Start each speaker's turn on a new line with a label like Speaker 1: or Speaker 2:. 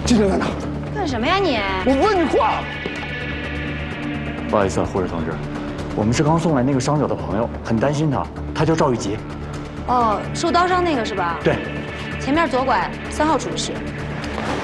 Speaker 1: 金正在哪？
Speaker 2: 干什么呀你？
Speaker 1: 我问你话。
Speaker 3: 不好意思啊，护士同志，我们是刚送来那个伤者的朋友，很担心他，他叫赵玉吉。
Speaker 2: 哦，受刀伤那个是吧？
Speaker 3: 对。
Speaker 2: 前面左拐3号处室。